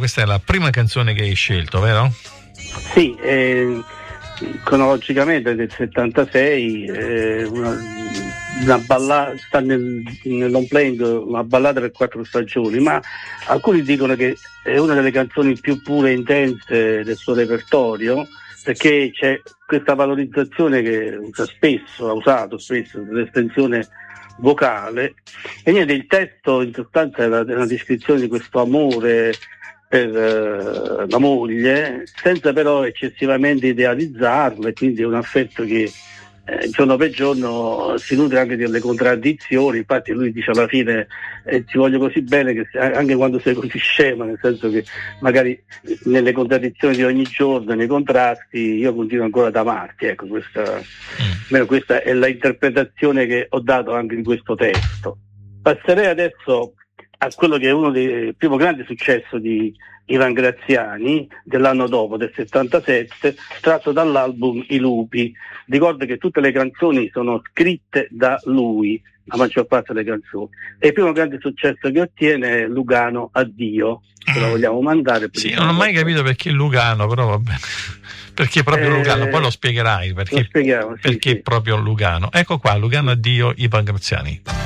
questa è la prima canzone che hai scelto, vero? Sì, cronologicamente del 76, una ballata, sta nel long playing, una ballata per 4 stagioni, ma alcuni dicono che è una delle canzoni più pure e intense del suo repertorio, perché c'è questa valorizzazione che ha usato spesso dell'estensione vocale, e niente, il testo in sostanza è una descrizione di questo amore per la moglie, senza però eccessivamente idealizzarlo, e quindi è un affetto che giorno per giorno si nutre anche delle contraddizioni. Infatti lui dice alla fine ti voglio così bene che anche quando sei così scema, nel senso che magari nelle contraddizioni di ogni giorno, nei contrasti, io continuo ancora ad amarti. Ecco, questa è la interpretazione che ho dato anche in questo testo. Passerei adesso a quello che è uno dei primo grande successo di Ivan Graziani dell'anno dopo, del 77, tratto dall'album I Lupi. Ricordo che tutte le canzoni sono scritte da lui, la maggior parte delle canzoni, e il primo grande successo che ottiene è Lugano Addio. Ce la vogliamo mandare? Sì, non ho mai capito perché Lugano, però va bene. Perché proprio Lugano, poi lo spiegherai perché, lo spieghiamo, sì, perché sì. proprio Lugano. Ecco qua, Lugano Addio, Ivan Graziani.